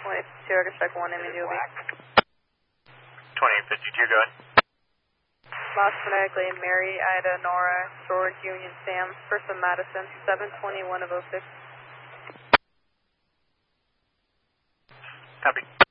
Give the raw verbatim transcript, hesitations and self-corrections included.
twenty fifty-two, Arctic one, M D O B. twenty fifty-two, go ahead. Lost phonetically, Mary, Ida, Nora, George, Union, Sam, person Madison, seven twenty-one of oh six. Copy.